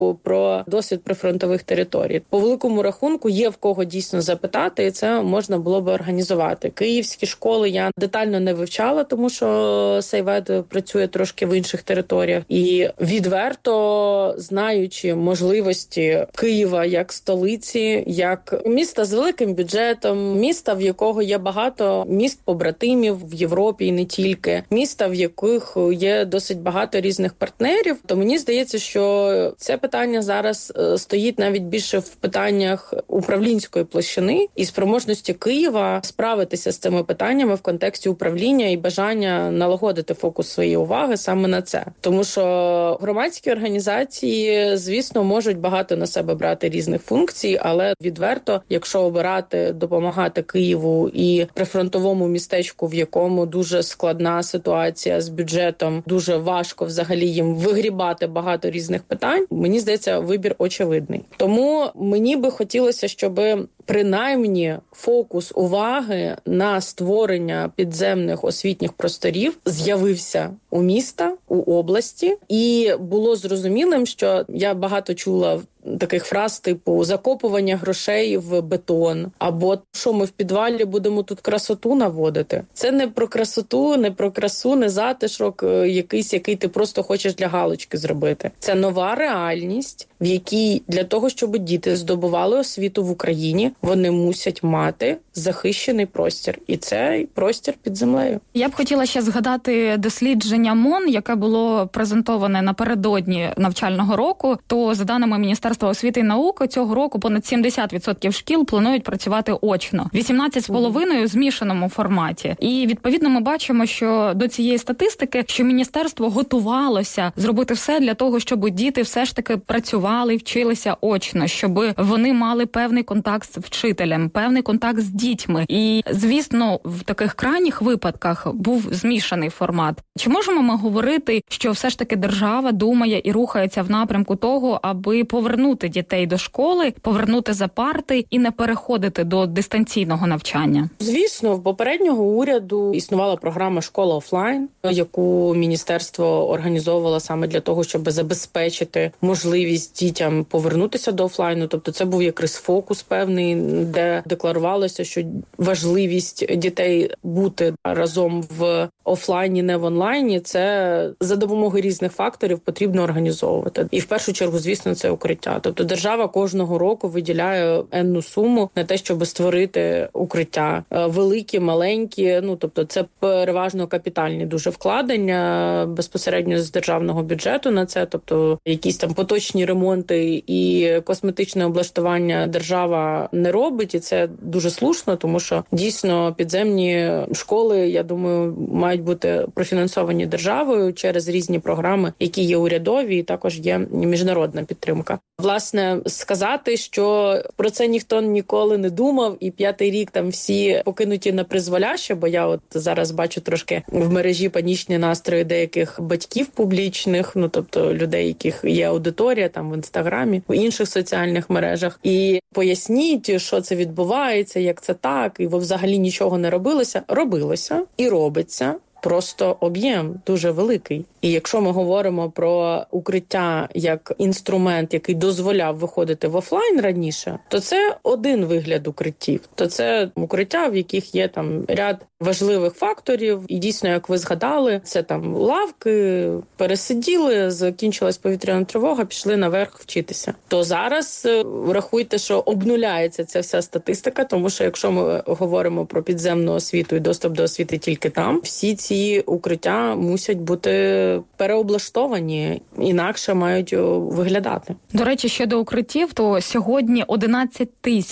про досвід прифронтових територій. По великому рахунку є в кого дійсно запитати, і це можна було би організувати. Київські школи я детально не вивчала, тому що Сейвед працює трошки в інших територіях. І відверто, знаючи можливості Києва як столиці, як міста з великим бюджетом, міста, в якого є багато міст-побратимів в Європі і не тільки, міста, в яких є досить багато різних партнерів, то мені здається, що це питання зараз стоїть навіть більше в питаннях управлінської площини і спроможності Києва справитися з цими питаннями в контексті управління і бажання налагодити фокус своєї уваги саме на це. Тому що громадські організації, звісно, можуть багато на себе брати різних функцій, але відверто, якщо обирати, допомагати Києву і прифронтовому містечку, в якому дуже складна ситуація з бюджетом, дуже важко взагалі їм вигрібати багато різних питань, мені здається, вибір очевидний. Тому мені би хотілося, щоб принаймні фокус уваги на створення підземних освітніх просторів з'явився у міста, у області, і було зрозумілим, що я багато чула таких фраз типу закопування грошей в бетон, або що ми в підвалі будемо тут красоту наводити. Це не про красоту, не про красу, не затишок якийсь, який ти просто хочеш для галочки зробити. Це нова реальність, в якій для того, щоб діти здобували освіту в Україні, вони мусять мати захищений простір. І цей простір під землею. Я б хотіла ще згадати дослідження МОН, яке було презентоване напередодні навчального року. То, за даними Міністерства освіти і науки, цього року понад 70% шкіл планують працювати очно. 18,5% в змішаному форматі. І, відповідно, ми бачимо, що до цієї статистики, що міністерство готувалося зробити все для того, щоб діти все ж таки працювали і вчилися очно, щоб вони мали певний контакт з вчителем, певний контакт з дітьми. І, звісно, в таких крайніх випадках був змішаний формат. Чи можемо ми говорити, що все ж таки держава думає і рухається в напрямку того, аби повернути дітей до школи, повернути за парти і не переходити до дистанційного навчання? Звісно, в попереднього уряду існувала програма «Школа офлайн», яку міністерство організовувало саме для того, щоб забезпечити можливість дітям повернутися до офлайну. Тобто це був якраз фокус певний, де декларувалося, що важливість дітей бути разом в офлайні, не в онлайні, це за допомогою різних факторів потрібно організовувати. І в першу чергу, звісно, це укриття. Тобто держава кожного року виділяє енну суму на те, щоб створити укриття. Великі, маленькі, тобто це переважно капітальні дуже вкладення безпосередньо з державного бюджету на це. Тобто якісь там поточні ремонти і косметичне облаштування держава не робить, і це дуже слушно, тому що дійсно підземні школи, я думаю, мають бути профінансовані державою через різні програми, які є урядові, і також є міжнародна підтримка. Власне, сказати, що про це ніхто ніколи не думав, і 5-й рік там всі покинуті на призволяще, бо я зараз бачу трошки в мережі панічні настрої деяких батьків публічних, тобто людей, яких є аудиторія там в Інстаграмі, в інших соціальних мережах. І поясніть, що це відбувається, як це так, і взагалі нічого не робилося. Робилося і робиться. Просто об'єм дуже великий. І якщо ми говоримо про укриття як інструмент, який дозволяв виходити в офлайн раніше, то це один вигляд укриттів. То це укриття, в яких є там ряд важливих факторів. І дійсно, як ви згадали, це там лавки, пересиділи, закінчилась повітряна тривога, пішли наверх вчитися. То зараз рахуйте, що обнуляється ця вся статистика, тому що якщо ми говоримо про підземну освіту і доступ до освіти тільки там, всі ці укриття мусять бути переоблаштовані, інакше мають виглядати. До речі, щодо укриттів, то сьогодні 11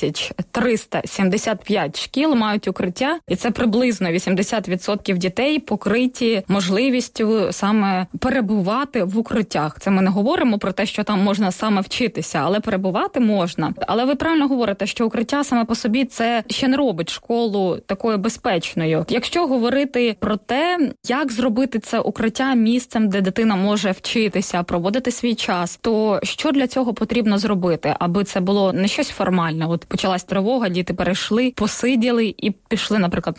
375 шкіл мають укриття, і це приблизно 80% дітей покриті можливістю саме перебувати в укриттях. Це ми не говоримо про те, що там можна саме вчитися, але перебувати можна. Але ви правильно говорите, що укриття саме по собі це ще не робить школу такою безпечною. Якщо говорити про те, як зробити це укриття місцем, де дитина може вчитися, проводити свій час, то що для цього потрібно зробити, аби це було не щось формальне? От почалась тривога, діти перейшли, посиділи і пішли, наприклад, назад додому.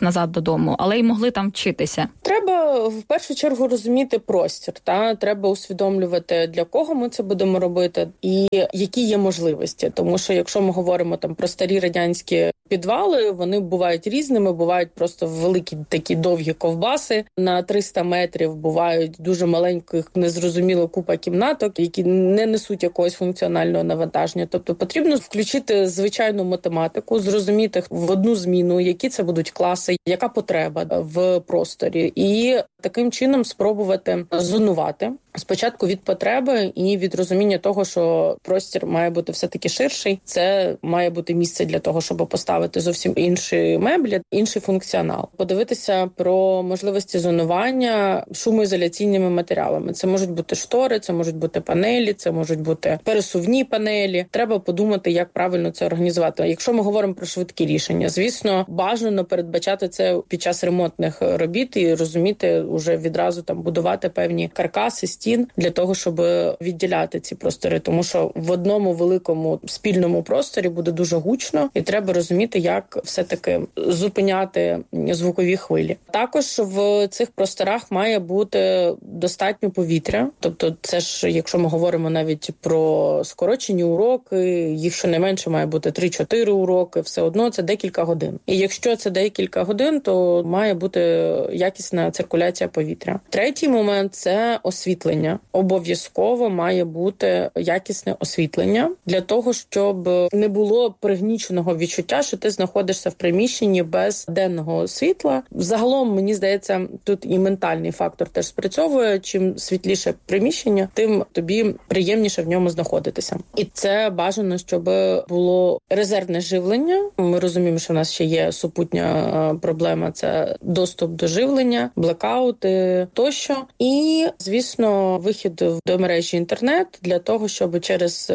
додому, але й могли там вчитися? Треба в першу чергу розуміти простір. Треба усвідомлювати, для кого ми це будемо робити і які є можливості. Тому що якщо ми говоримо там про старі радянські підвали, вони бувають різними, бувають просто великі такі довгі ковбаси на 300 метрів, бувають дуже маленьких, незрозуміло купа кімнаток, які не несуть якогось функціонального навантаження. Тобто потрібно включити звичайну математику, зрозуміти в одну зміну, які це будуть класи, яка потреба в просторі, і таким чином спробувати зонувати. Спочатку від потреби і від розуміння того, що простір має бути все-таки ширший. Це має бути місце для того, щоб поставити зовсім інші меблі, інший функціонал. Подивитися про можливості зонування шумоізоляційними матеріалами. Це можуть бути штори, це можуть бути панелі, це можуть бути пересувні панелі. Треба подумати, як правильно це організувати. Якщо ми говоримо про швидкі рішення, звісно, бажано передбачати це під час ремонтних робіт і розуміти, уже відразу там будувати певні каркаси, стін для того, щоб відділяти ці простори, тому що в одному великому спільному просторі буде дуже гучно, і треба розуміти, як все-таки зупиняти звукові хвилі. Також в цих просторах має бути достатньо повітря, тобто це ж, якщо ми говоримо навіть про скорочені уроки, їх щонайменше має бути 3-4 уроки, все одно це декілька годин. І якщо це декілька годин, то має бути якісна циркуляція повітря. Третій момент – це освітлення. Обов'язково має бути якісне освітлення для того, щоб не було пригніченого відчуття, що ти знаходишся в приміщенні без денного світла. Загалом, мені здається, тут і ментальний фактор теж спрацьовує. Чим світліше приміщення, тим тобі приємніше в ньому знаходитися. І це бажано, щоб було резервне живлення. Ми розуміємо, що в нас ще є супутня проблема – це доступ до живлення, блекаути тощо. І, звісно, вихід до мережі інтернет для того, щоб через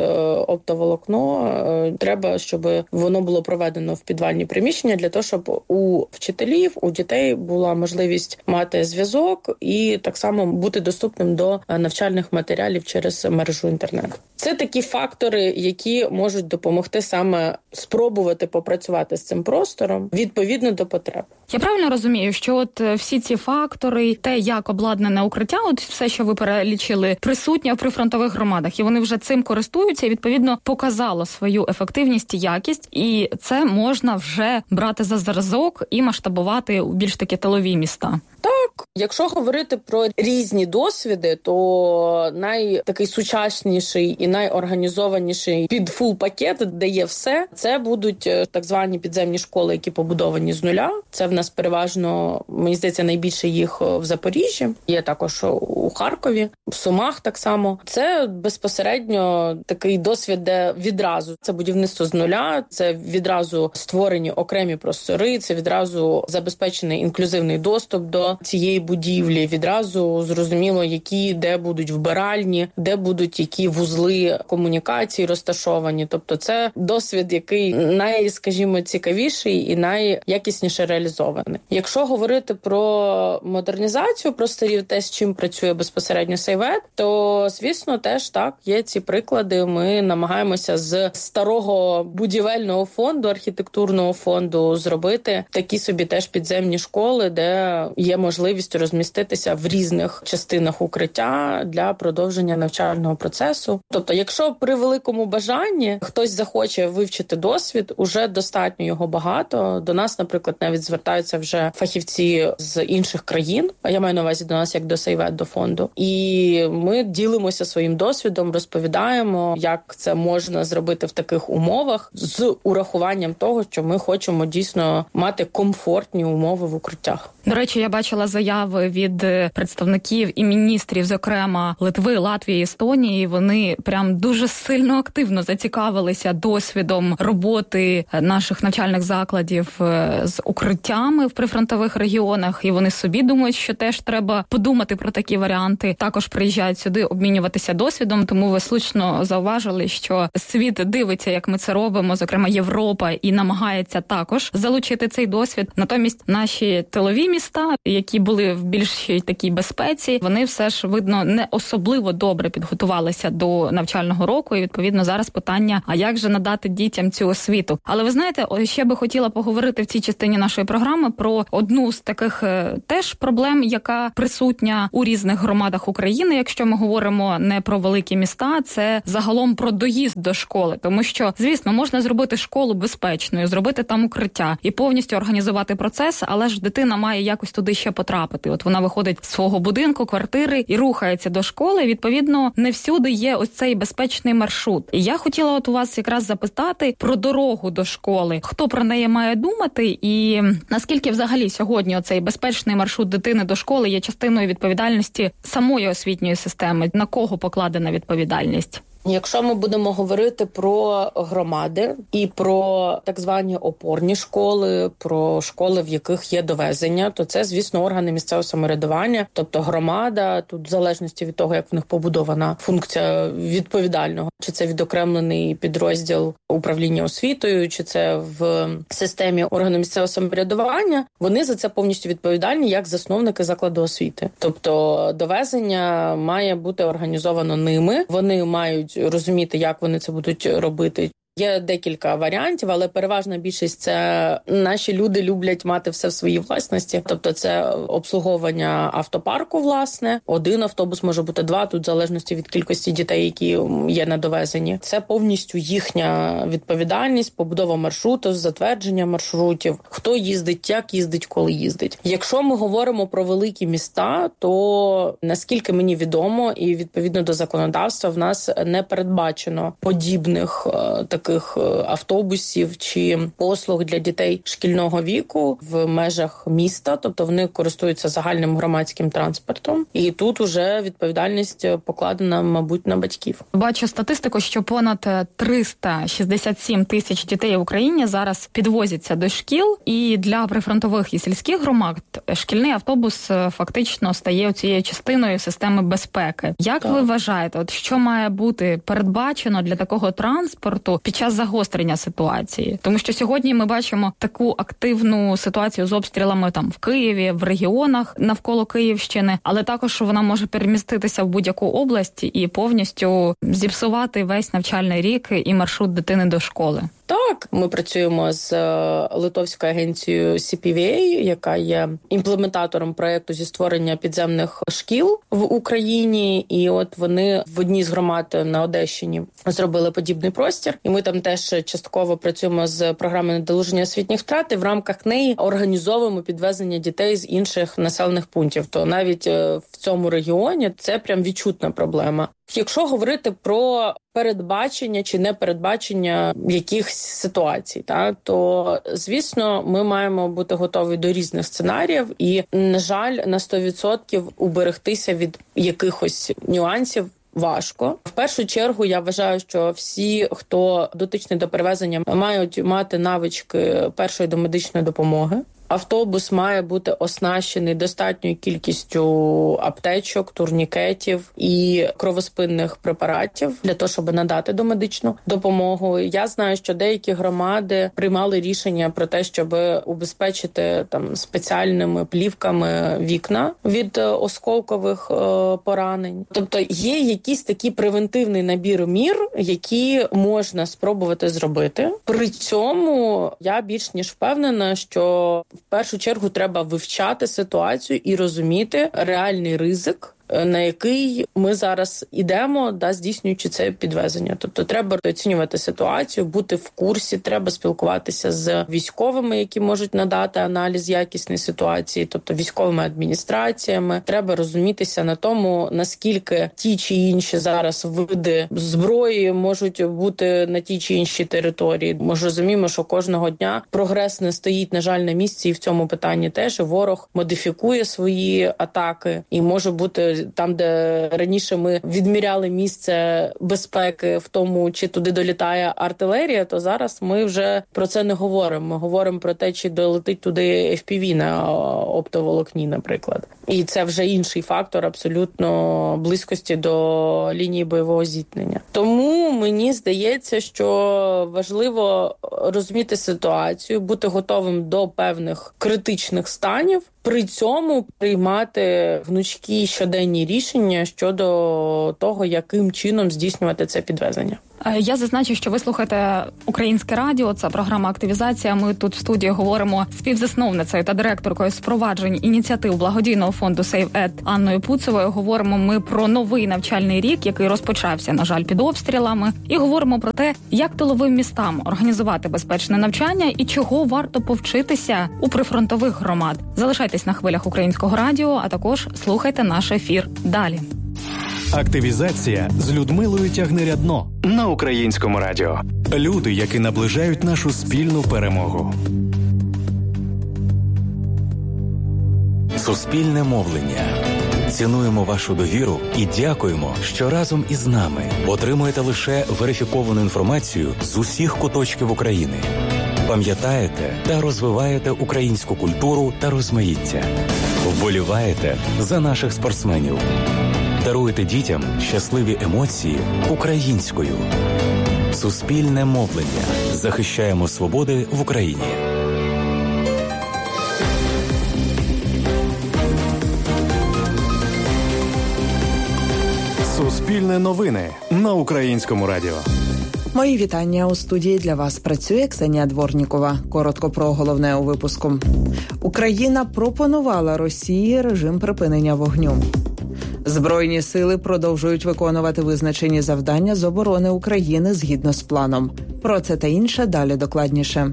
оптоволокно треба, щоб воно було проведено в підвальні приміщення для того, щоб у вчителів, у дітей була можливість мати зв'язок і так само бути доступним до навчальних матеріалів через мережу інтернет. Це такі фактори, які можуть допомогти саме спробувати попрацювати з цим простором відповідно до потреб. Я правильно розумію, що от всі ці фактори, те, як обладнане укриття, от все, що ви перелічили, присутнє в прифронтових громадах, і вони вже цим користуються, і, відповідно, показало свою ефективність і якість, і це можна вже брати за зразок і масштабувати у більш такі тилові міста. Так, якщо говорити про різні досвіди, то такий сучасніший і найорганізованіший під фул-пакет, де є все, це будуть так звані підземні школи, які побудовані з нуля. Це в нас переважно, мені здається, найбільше їх в Запоріжжі, є також у Харкові, в Сумах так само. Це безпосередньо такий досвід, де відразу це будівництво з нуля, це відразу створені окремі простори, це відразу забезпечений інклюзивний доступ до цієї будівлі, відразу зрозуміло, які де будуть вбиральні, де будуть які вузли комунікації розташовані. Тобто це досвід, який скажімо, цікавіший і найякісніше реалізований. Якщо говорити про модернізацію просторів, те, з чим працює безпосередньо Сейвет, то, звісно, теж так, є ці приклади. Ми намагаємося з старого будівельного фонду, архітектурного фонду зробити такі собі теж підземні школи, де є можливість розміститися в різних частинах укриття для продовження навчального процесу. Тобто, якщо при великому бажанні хтось захоче вивчити досвід, уже достатньо його багато. До нас, наприклад, навіть звертаються вже фахівці з інших країн, а я маю на увазі до нас як до Сейвет, до фонду. І ми ділимося своїм досвідом, розповідаємо, як це можна зробити в таких умовах з урахуванням того, що ми хочемо дійсно мати комфортні умови в укриттях. До речі, я бачила заяви від представників і міністрів, зокрема Литви, Латвії, Естонії. Вони прям дуже сильно активно зацікавилися досвідом роботи наших навчальних закладів з укриттями в прифронтових регіонах. І вони собі думають, що теж треба подумати про такі варіанти. Також приїжджають сюди обмінюватися досвідом. Тому ви слушно зауважили, що світ дивиться, як ми це робимо, зокрема Європа, і намагається також залучити цей досвід. Натомість наші тилові міста, які які були в більшій такій безпеці, вони все ж, видно, не особливо добре підготувалися до навчального року. І, відповідно, зараз питання, а як же надати дітям цю освіту? Але ви знаєте, ще би хотіла поговорити в цій частині нашої програми про одну з таких теж проблем, яка присутня у різних громадах України, якщо ми говоримо не про великі міста, це загалом про доїзд до школи. Тому що, звісно, можна зробити школу безпечною, зробити там укриття і повністю організувати процес, але ж дитина має якось туди ще потрапити. От вона виходить з свого будинку, квартири і рухається до школи. Відповідно, не всюди є ось цей безпечний маршрут. І я хотіла от у вас якраз запитати про дорогу до школи. Хто про неї має думати і наскільки взагалі сьогодні оцей безпечний маршрут дитини до школи є частиною відповідальності самої освітньої системи? На кого покладена відповідальність? Якщо ми будемо говорити про громади і про так звані опорні школи, про школи, в яких є довезення, то це, звісно, органи місцевого самоврядування, тобто громада, тут в залежності від того, як в них побудована функція відповідального, чи це відокремлений підрозділ управління освітою, чи це в системі органу місцевого самоврядування, вони за це повністю відповідальні як засновники закладу освіти. Тобто довезення має бути організовано ними, вони мають розуміти, як вони це будуть робити. Є декілька варіантів, але переважна більшість – це наші люди люблять мати все в своїй власності. Тобто це обслуговування автопарку, власне. Один автобус, може бути два, тут в залежності від кількості дітей, які є на довезенні. Це повністю їхня відповідальність, побудова маршруту, затвердження маршрутів, хто їздить, як їздить, коли їздить. Якщо ми говоримо про великі міста, то, наскільки мені відомо, і відповідно до законодавства, в нас не передбачено подібних таких автобусів чи послуг для дітей шкільного віку в межах міста, тобто вони користуються загальним громадським транспортом. І тут уже відповідальність покладена, мабуть, на батьків. Бачу статистику, що понад 367 тисяч дітей в Україні зараз підвозяться до шкіл, і для прифронтових і сільських громад шкільний автобус фактично стає цією частиною системи безпеки. Як ви вважаєте, от що має бути передбачено для такого транспорту під час загострення ситуації? Тому що сьогодні ми бачимо таку активну ситуацію з обстрілами там в Києві, в регіонах навколо Київщини, але також вона може переміститися в будь-яку область і повністю зіпсувати весь навчальний рік і маршрут дитини до школи. Так, ми працюємо з литовською агенцією CPVA, яка є імплементатором проєкту зі створення підземних шкіл в Україні. І от вони в одній з громад на Одещині зробили подібний простір. І ми там теж частково працюємо з програмою надолуження освітніх втрат, і в рамках неї організовуємо підвезення дітей з інших населених пунктів. То навіть в цьому регіоні це прям відчутна проблема. Якщо говорити про передбачення чи непередбачення якихось ситуацій, то, звісно, ми маємо бути готові до різних сценаріїв і, на жаль, на 100% уберегтися від якихось нюансів важко. В першу чергу, я вважаю, що всі, хто дотичний до перевезення, мають мати навички першої домедичної допомоги. Автобус має бути оснащений достатньою кількістю аптечок, турнікетів і кровоспинних препаратів для того, щоб надати домедичну допомогу. Я знаю, що деякі громади приймали рішення про те, щоб убезпечити там спеціальними плівками вікна від осколкових поранень. Тобто є якийсь такий превентивний набір мір, які можна спробувати зробити. При цьому я більш ніж впевнена, що в першу чергу треба вивчати ситуацію і розуміти реальний ризик, на який ми зараз ідемо, здійснюючи це підвезення. Тобто треба оцінювати ситуацію, бути в курсі, треба спілкуватися з військовими, які можуть надати аналіз якісної ситуації, тобто військовими адміністраціями. Треба розумітися на тому, наскільки ті чи інші зараз види зброї можуть бути на тій чи іншій території. Ми ж розуміємо, що кожного дня прогрес не стоїть, на жаль, на місці, і в цьому питанні теж ворог модифікує свої атаки, і може бути там, де раніше ми відміряли місце безпеки в тому, чи туди долітає артилерія, то зараз ми вже про це не говоримо. Ми говоримо про те, чи долетить туди FPV на оптоволокні, наприклад. І це вже інший фактор абсолютно близькості до лінії бойового зіткнення. Тому мені здається, що важливо розуміти ситуацію, бути готовим до певних критичних станів, при цьому приймати гнучкі щоденні рішення щодо того, яким чином здійснювати це підвезення. Я зазначу, що ви слухаєте Українське радіо, це програма «Активізація». Ми тут в студії говоримо з співзасновницею та директоркою з впроваджень ініціатив благодійного фонду SaveEd Анною Пуцевою. Говоримо ми про новий навчальний рік, який розпочався, на жаль, під обстрілами. І говоримо про те, як тиловим містам організувати безпечне навчання і чого варто повчитися у прифронтових громад. Залишайтесь на хвилях Українського радіо, а також слухайте наш ефір далі. Активізація з Людмилою Тягнирядно на Українському радіо. Люди, які наближають нашу спільну перемогу. Суспільне мовлення. Цінуємо вашу довіру і дякуємо, що разом із нами отримуєте лише верифіковану інформацію з усіх куточків України. Пам'ятаєте та розвиваєте українську культуру та розмаїття. Вболіваєте за наших спортсменів. Даруйте дітям щасливі емоції українською. Суспільне мовлення. Захищаємо свободи в Україні. Суспільне новини на Українському радіо. Мої вітання. У студії для вас працює Ксенія Дворнікова. Коротко про головне у випуску. Україна пропонувала Росії режим припинення вогню. Збройні сили продовжують виконувати визначені завдання з оборони України згідно з планом. Про це та інше далі докладніше.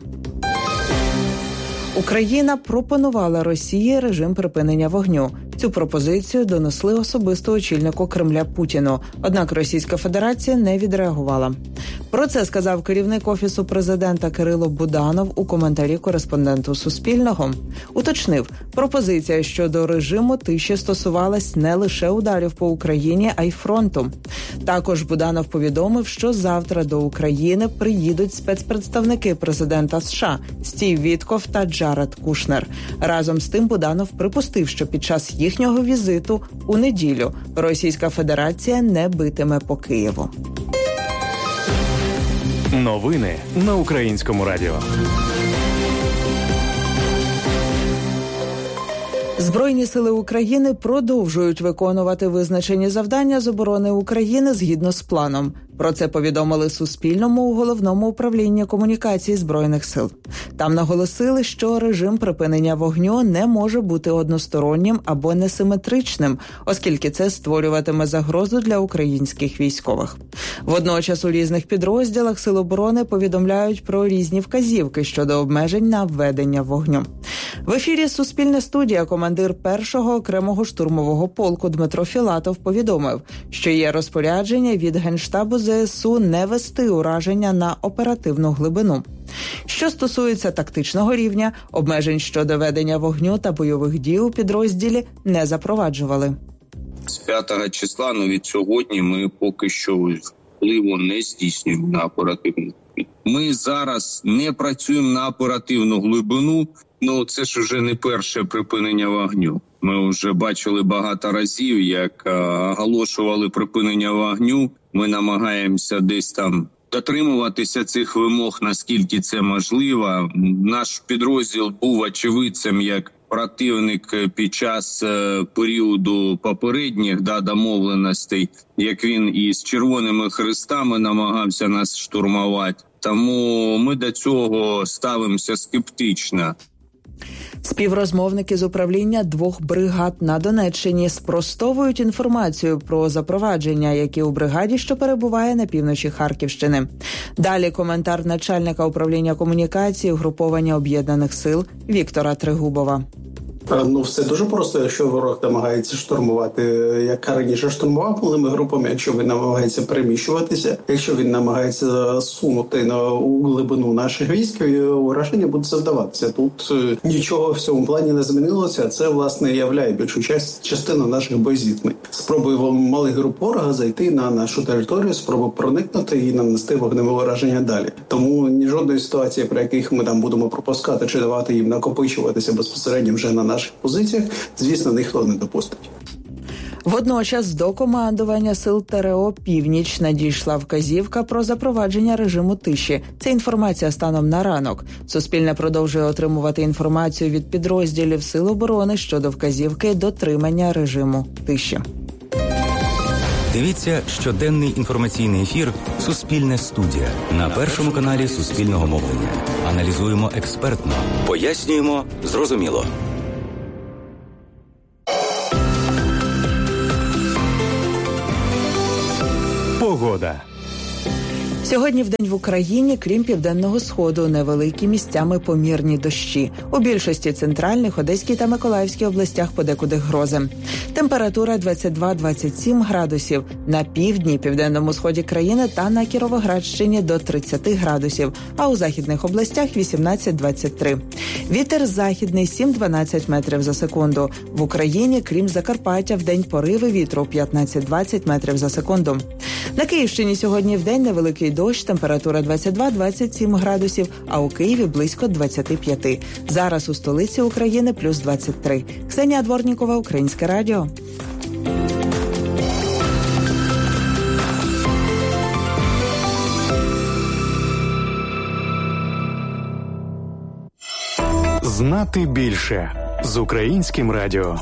Україна пропонувала Росії режим припинення вогню. Цю пропозицію донесли особисто очільнику Кремля Путіну, однак Російська Федерація не відреагувала. Про це сказав керівник Офісу президента Кирило Буданов у коментарі кореспонденту Суспільного. Уточнив, пропозиція щодо режиму тиші стосувалась не лише ударів по Україні, а й фронту. Також Буданов повідомив, що завтра до України приїдуть спецпредставники президента США Стів Вітков та Джаред Кушнер. Разом з тим Буданов припустив, що під час їхнього візиту у неділю Російська Федерація не битиме по Києву. Новини на Українському радіо. Збройні сили України продовжують виконувати визначені завдання з оборони України згідно з планом. Про це повідомили Суспільному у Головному управлінні комунікації Збройних сил. Там наголосили, що режим припинення вогню не може бути одностороннім або несиметричним, оскільки це створюватиме загрозу для українських військових. Водночас у різних підрозділах Сил оборони повідомляють про різні вказівки щодо обмежень на введення вогню. В ефірі «Суспільне студія» командир 1-го окремого штурмового полку Дмитро Філатов повідомив, що є розпорядження від Генштабу ЗСУ не вести ураження на оперативну глибину. Що стосується тактичного рівня, обмежень щодо ведення вогню та бойових дій у підрозділі не запроваджували. З 5 числа, від сьогодні, ми поки що впливу не здійснюємо на оперативну. Ми зараз не працюємо на оперативну глибину. Це ж вже не перше припинення вогню. Ми вже бачили багато разів, як оголошували припинення вогню. Ми намагаємося десь там дотримуватися цих вимог, наскільки це можливо. Наш підрозділ був очевидцем, як противник під час періоду попередніх домовленостей, як він із Червоними Хрестами намагався нас штурмувати. Тому ми до цього ставимося скептично. Співрозмовники з управління 2 бригад на Донеччині спростовують інформацію про запровадження, які у бригаді, що перебуває на півночі Харківщини. Далі коментар начальника управління комунікації угруповання Об'єднаних сил Віктора Тригубова. Все дуже просто, якщо ворог намагається штурмувати, як раніше штурмував малими групами, якщо він намагається переміщуватися, якщо він намагається сунути на глибину наших військ, ураження буде завдаватися. Тут нічого в цьому плані не змінилося, це, власне, являє більшу частину наших боєзіткнень. Спроби малих груп ворога зайти на нашу територію, спроби проникнути і нанести вогневе ураження далі. Тому ні жодної ситуації, при яких ми там будемо пропускати чи давати їм накопичуватися безпосередньо вже на наших позиціях, звісно, ніхто не допустить. Водночас до командування сил ТРО «Північ» надійшла вказівка про запровадження режиму тиші. Це інформація станом на ранок. Суспільне продовжує отримувати інформацію від підрозділів Сил оборони щодо вказівки дотримання режиму тиші. Дивіться щоденний інформаційний ефір «Суспільне студія» на Першому каналі Суспільного мовлення. Аналізуємо експертно, пояснюємо зрозуміло. Погода. Сьогодні вдень в Україні, крім Південного Сходу, невеликі місцями помірні дощі. У більшості центральних, Одеській та Миколаївській областях подекуди грози. Температура 22-27 градусів. На півдні, південному сході країни та на Кіровоградщині до 30 градусів, а у західних областях 18-23. Вітер західний 7-12 метрів за секунду. В Україні, крім Закарпаття, вдень пориви вітру 15-20 метрів за секунду. На Київщині сьогодні вдень невеликий дощ, температура 22-27 градусів, а у Києві близько 25. Зараз у столиці України плюс 23. Ксенія Дворнікова, Українське радіо. Знати більше з Українським радіо.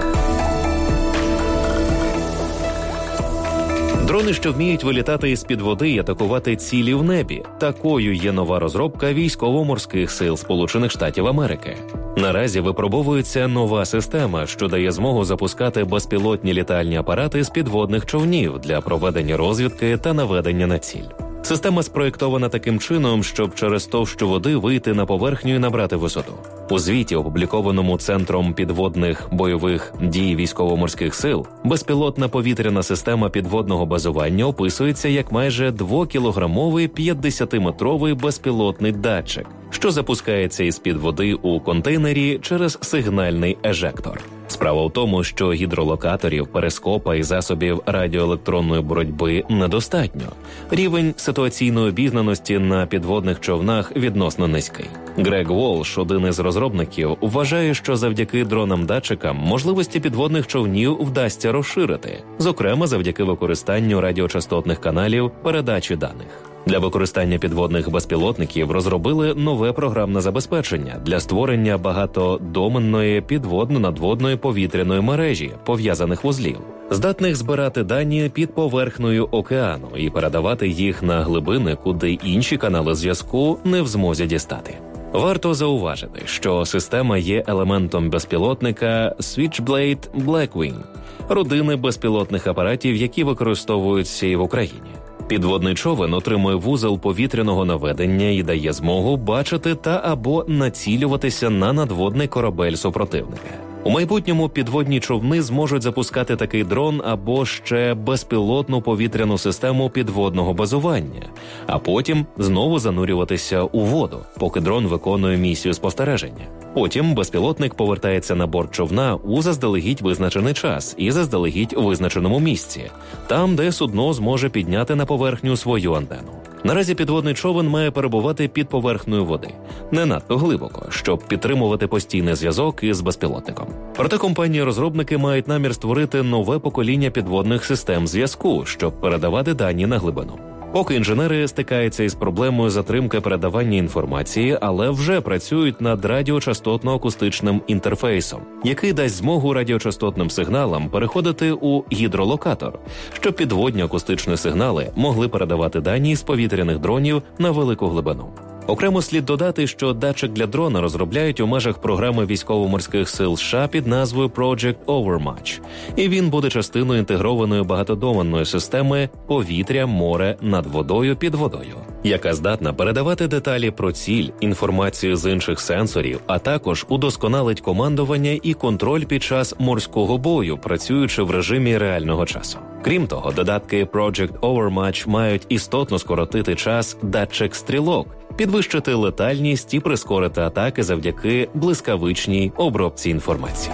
Дрони, що вміють вилітати із-під води і атакувати цілі в небі. Такою є нова розробка військово-морських сил Сполучених Штатів Америки. Наразі випробовується нова система, що дає змогу запускати безпілотні літальні апарати з підводних човнів для проведення розвідки та наведення на ціль. Система спроєктована таким чином, щоб через товщу води вийти на поверхню і набрати висоту. У звіті, опублікованому Центром підводних бойових дій військово-морських сил, безпілотна повітряна система підводного базування описується як майже 2-кілограмовий 50-метровий безпілотний датчик, що запускається із-під води у контейнері через сигнальний ежектор. Справа в тому, що гідролокаторів, перископа і засобів радіоелектронної боротьби недостатньо. Рівень ситуаційної обізнаності на підводних човнах відносно низький. Грег Волш, один із розробників, вважає, що завдяки дронам-датчикам можливості підводних човнів вдасться розширити, зокрема завдяки використанню радіочастотних каналів передачі даних. Для використання підводних безпілотників розробили нове програмне забезпечення для створення багатодоменної підводно-надводної повітряної мережі пов'язаних вузлів, здатних збирати дані під поверхнею океану і передавати їх на глибини, куди інші канали зв'язку не в змозі дістати. Варто зауважити, що система є елементом безпілотника Switchblade Blackwing, родини безпілотних апаратів, які використовуються і в Україні. Підводний човен отримує вузол повітряного наведення і дає змогу бачити та або націлюватися на надводний корабель супротивника. У майбутньому підводні човни зможуть запускати такий дрон або ще безпілотну повітряну систему підводного базування, а потім знову занурюватися у воду, поки дрон виконує місію спостереження. Потім безпілотник повертається на борт човна у заздалегідь визначений час і заздалегідь визначеному місці, там, де судно зможе підняти на поверхню свою антенну. Наразі підводний човен має перебувати під поверхнею води, не надто глибоко, щоб підтримувати постійний зв'язок із безпілотником. Проте компанії-розробники мають намір створити нове покоління підводних систем зв'язку, щоб передавати дані на глибину. Поки інженери стикаються із проблемою затримки передавання інформації, але вже працюють над радіочастотно-акустичним інтерфейсом, який дасть змогу радіочастотним сигналам переходити у гідролокатор, щоб підводні акустичні сигнали могли передавати дані з повітряних дронів на велику глибину. Окремо слід додати, що датчик для дрона розробляють у межах програми військово-морських сил США під назвою Project Overwatch, і він буде частиною інтегрованої багатодоменної системи повітря, море, над водою, під водою, яка здатна передавати деталі про ціль, інформацію з інших сенсорів, а також удосконалить командування і контроль під час морського бою, працюючи в режимі реального часу. Крім того, додатки Project Overwatch мають істотно скоротити час датчик-стрілок, підвищити летальність і прискорити атаки завдяки блискавичній обробці інформації.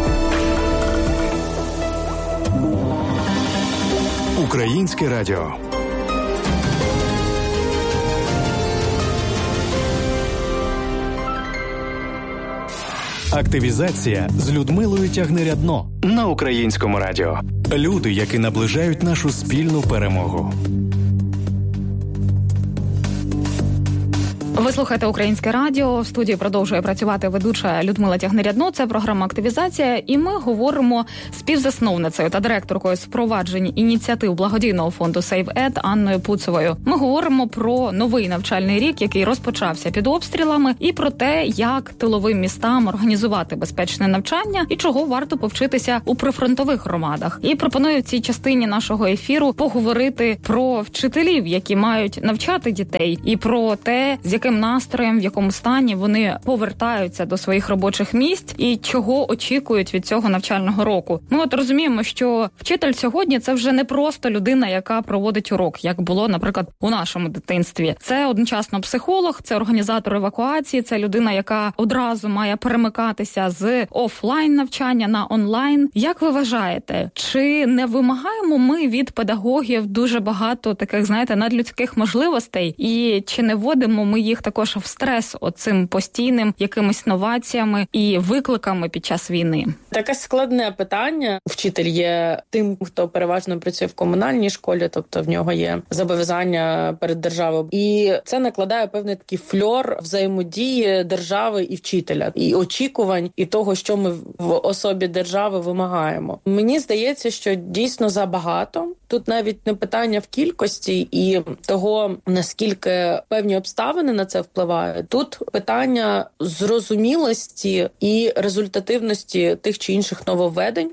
Українське радіо. Активізація з Людмилою Тягнирядно на Українському радіо. Люди, які наближають нашу спільну перемогу. Ви слухаєте Українське радіо. В студії продовжує працювати ведуча Людмила Тягнерядно. Це програма «Активізація». І ми говоримо з співзасновницею та директоркою з впровадження ініціатив благодійного фонду SaveEd Анною Пуцевою. Ми говоримо про новий навчальний рік, який розпочався під обстрілами, і про те, як тиловим містам організувати безпечне навчання і чого варто повчитися у прифронтових громадах. І пропоную в цій частині нашого ефіру поговорити про вчителів, які мають навчати дітей, і про те, з яким настроєм, в якому стані вони повертаються до своїх робочих місць і чого очікують від цього навчального року. Ми от розуміємо, що вчитель сьогодні – це вже не просто людина, яка проводить урок, як було, наприклад, у нашому дитинстві. Це одночасно психолог, це організатор евакуації, це людина, яка одразу має перемикатися з офлайн навчання на онлайн. Як ви вважаєте, чи не вимагаємо ми від педагогів дуже багато таких, знаєте, надлюдських можливостей, і чи не вводимо ми їх також в стрес оцим постійним якимись новаціями і викликами під час війни? Таке складне питання. Вчитель є тим, хто переважно працює в комунальній школі, тобто в нього є зобов'язання перед державою. І це накладає певний такий фльор взаємодії держави і вчителя, і очікувань, і того, що ми в особі держави вимагаємо. Мені здається, що дійсно забагато. Тут навіть не питання в кількості і того, наскільки певні обставини на це впливають. Тут питання зрозумілості і результативності тих чи інших нововведень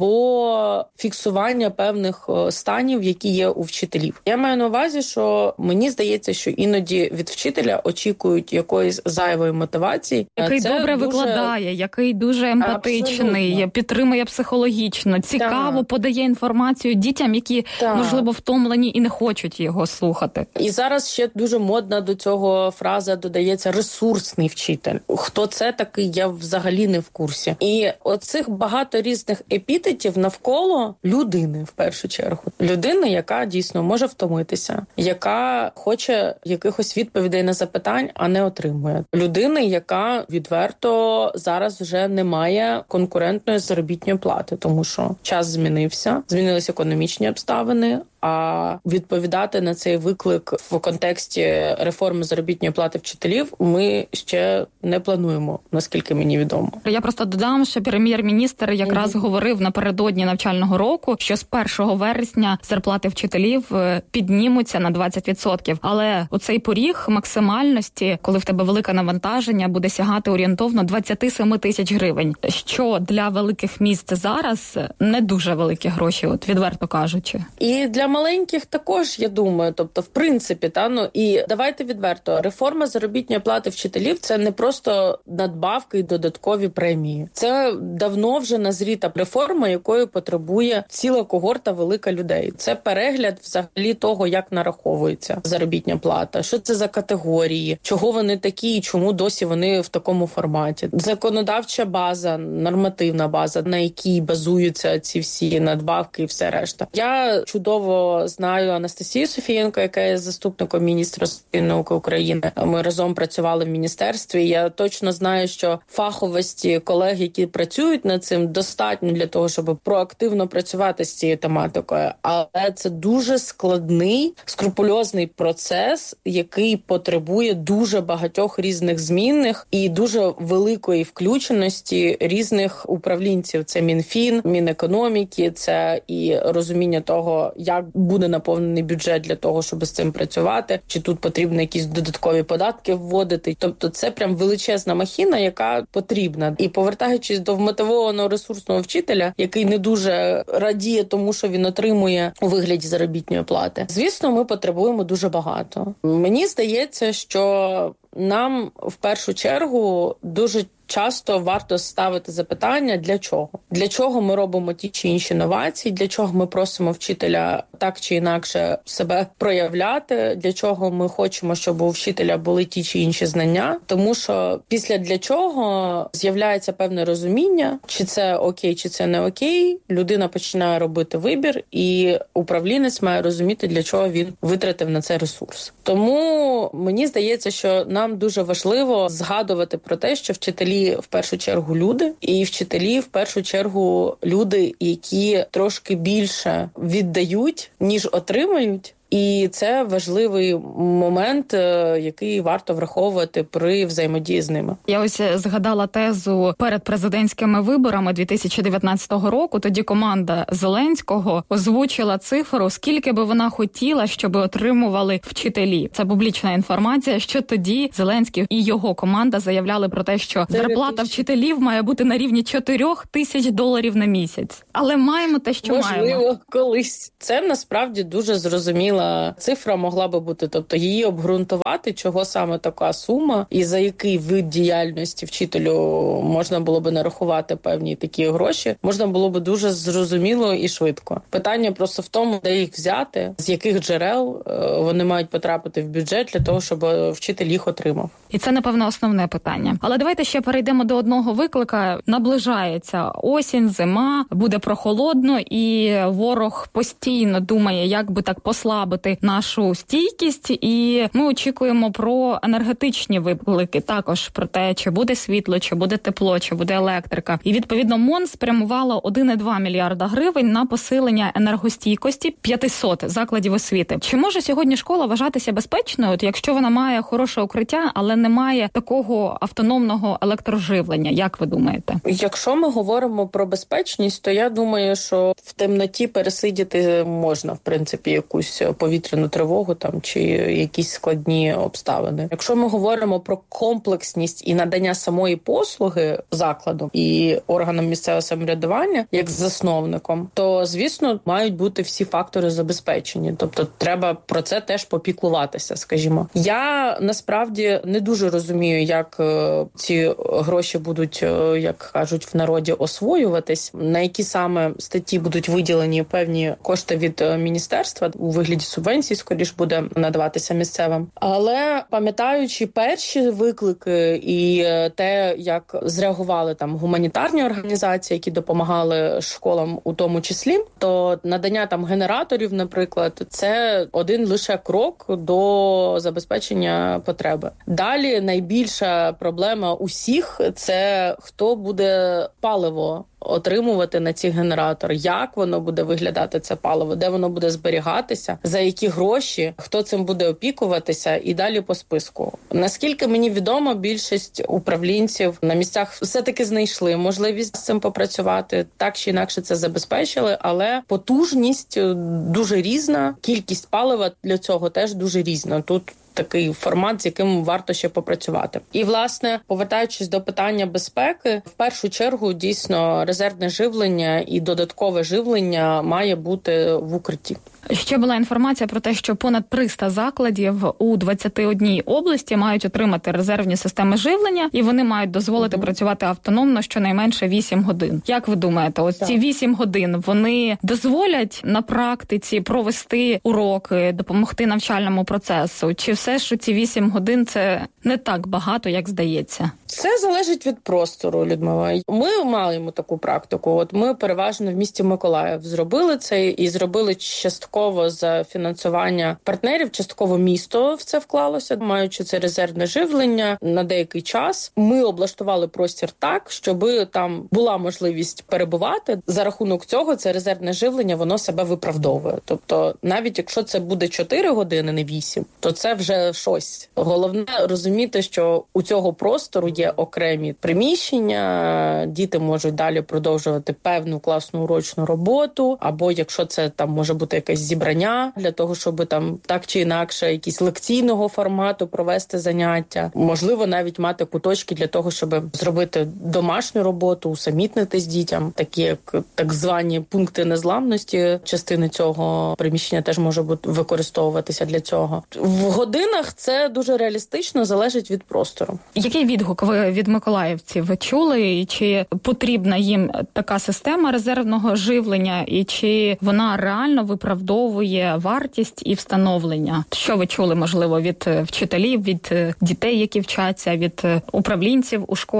або фіксування певних станів, які є у вчителів. Я маю на увазі, що мені здається, що іноді від вчителя очікують якоїсь зайвої мотивації. Який це добре дуже... викладає, який дуже емпатичний, абсолютно підтримує психологічно, цікаво подає інформацію дітям, які, можливо, втомлені і не хочуть його слухати. І зараз ще дуже модна до цього фраза додається ресурсний вчитель. Хто це такий, я взагалі не в курсі. І оцих багато різних епітетів навколо людини, в першу чергу. Людини, яка дійсно може втомитися, яка хоче якихось відповідей на запитань, а не отримує. Людини, яка відверто зараз вже не має конкурентної заробітної плати, тому що час змінився, змінилися економічні обставини, а відповідати на цей виклик в контексті реформи заробітної плати вчителів ми ще не плануємо, наскільки мені відомо. Я просто додам, що прем'єр-міністр якраз говорив напередодні навчального року, що з 1 вересня зарплати вчителів піднімуться на 20%. Але оцей поріг максимальності, коли в тебе велике навантаження, буде сягати орієнтовно 27 тисяч гривень, що для великих міст зараз не дуже великі гроші, от відверто кажучи. І для маленьких також, я думаю, тобто в принципі, і давайте відверто, реформа заробітної плати вчителів – це не просто надбавки і додаткові премії. Це давно вже назріта реформа, якої потребує ціла когорта велика людей. Це перегляд взагалі того, як нараховується заробітня плата, що це за категорії, чого вони такі і чому досі вони в такому форматі. Законодавча база, нормативна база, на якій базуються ці всі надбавки і все решта. Я чудово знаю Анастасію Софієнко, яка є заступником міністра освіти і науки України. Ми разом працювали в міністерстві. Я точно знаю, що фаховості колег, які працюють над цим, достатньо для того, щоб проактивно працювати з цією тематикою. Але це дуже складний, скрупульозний процес, який потребує дуже багатьох різних змінних і дуже великої включеності різних управлінців. Це Мінфін, Мінекономіки, це і розуміння того, як буде наповнений бюджет для того, щоб з цим працювати, чи тут потрібно якісь додаткові податки вводити. Тобто це прям величезна махіна, яка потрібна. І повертаючись до вмотивованого ресурсного вчителя, який не дуже радіє тому, що він отримує у вигляді заробітної плати, звісно, ми потребуємо дуже багато. Мені здається, що нам в першу чергу дуже часто варто ставити запитання, для чого? Для чого ми робимо ті чи інші новації? Для чого ми просимо вчителя так чи інакше себе проявляти? Для чого ми хочемо, щоб у вчителя були ті чи інші знання? Тому що після для чого з'являється певне розуміння, чи це окей, чи це не окей. Людина починає робити вибір, і управлінець має розуміти, для чого він витратив на це ресурс. Тому мені здається, що нам дуже важливо згадувати про те, що вчителі вчителі в першу чергу люди, і вчителі в першу чергу люди, які трошки більше віддають, ніж отримають. І це важливий момент, який варто враховувати при взаємодії з ними. Я ось згадала тезу перед президентськими виборами 2019 року. Тоді команда Зеленського озвучила цифру, скільки би вона хотіла, щоб отримували вчителі. Це публічна інформація, що тоді Зеленський і його команда заявляли про те, що зарплата вчителів має бути на рівні $4,000 на місяць. Але маємо те, що маємо. Можливо, колись. Це насправді дуже зрозуміло. Цифра могла би бути, тобто її обґрунтувати, чого саме така сума і за який вид діяльності вчителю можна було би нарахувати певні такі гроші, можна було би дуже зрозуміло і швидко. Питання просто в тому, де їх взяти, з яких джерел вони мають потрапити в бюджет для того, щоб вчитель їх отримав. І це, напевно, основне питання. Але давайте ще перейдемо до одного виклика. Наближається осінь, зима, буде прохолодно, і ворог постійно думає, як би так послабити нашу стійкість, і ми очікуємо про енергетичні виклики, також про те, чи буде світло, чи буде тепло, чи буде електрика. І, відповідно, МОН спрямувало 1,2 мільярда гривень на посилення енергостійкості 500 закладів освіти. Чи може сьогодні школа вважатися безпечною, якщо вона має хороше укриття, але не має такого автономного електроживлення? Як ви думаєте? Якщо ми говоримо про безпечність, то я думаю, що в темноті пересидіти можна, в принципі, якусь повітряну тривогу там чи якісь складні обставини. Якщо ми говоримо про комплексність і надання самої послуги закладу і органам місцевого самоврядування, як засновником, то, звісно, мають бути всі фактори забезпечені. Тобто треба про це теж попіклуватися, скажімо. Я, насправді, не дуже розумію, як ці гроші будуть, як кажуть в народі, освоюватись, на які саме статті будуть виділені певні кошти від міністерства у вигляді субвенцій, скоріш буде надаватися місцевим. Але пам'ятаючи перші виклики і те, як зреагували там гуманітарні організації, які допомагали школам у тому числі, то надання там генераторів, наприклад, це один лише крок до забезпечення потреби. Далі найбільша проблема усіх – це хто буде паливо отримувати на ці генератори, як воно буде виглядати, це паливо, де воно буде зберігатися, за які гроші, хто цим буде опікуватися і далі по списку. Наскільки мені відомо, більшість управлінців на місцях все-таки знайшли можливість з цим попрацювати, так чи інакше це забезпечили, але потужність дуже різна, кількість палива для цього теж дуже різна. Тут такий формат, з яким варто ще попрацювати. І, власне, повертаючись до питання безпеки, в першу чергу, дійсно, резервне живлення і додаткове живлення має бути в укритті. Ще була інформація про те, що понад 300 закладів у 21 області мають отримати резервні системи живлення, і вони мають дозволити працювати автономно щонайменше 8 годин. Як ви думаєте, ось ці 8 годин, вони дозволять на практиці провести уроки, допомогти навчальному процесу? Чи все ж ці 8 годин це не так багато, як здається? Це залежить від простору, Людмила. Ми маємо таку практику. От ми переважно в місті Миколаїв зробили це і зробили частково за фінансування партнерів, частково місто в це вклалося, маючи це резервне живлення на деякий час. Ми облаштували простір так, щоб там була можливість перебувати. За рахунок цього це резервне живлення, воно себе виправдовує. Тобто навіть якщо це буде 4 години, не 8, то це вже щось. Головне розуміти, що у цього простору є окремі приміщення, діти можуть далі продовжувати певну класну урочну роботу, або якщо це там може бути якесь зібрання для того, щоб там так чи інакше якісь лекційного формату провести заняття. Можливо, навіть мати куточки для того, щоб зробити домашню роботу, усамітнитись дітям, такі як так звані пункти незламності. Частини цього приміщення теж може бути використовуватися для цього. В годинах це дуже реалістично, залежить від простору. Який відгук ви від миколаївців чули? І чи потрібна їм така система резервного живлення? І чи вона реально виправдовує вартість і встановлення? Що ви чули, можливо, від вчителів, від дітей, які вчаться, від управлінців у школах?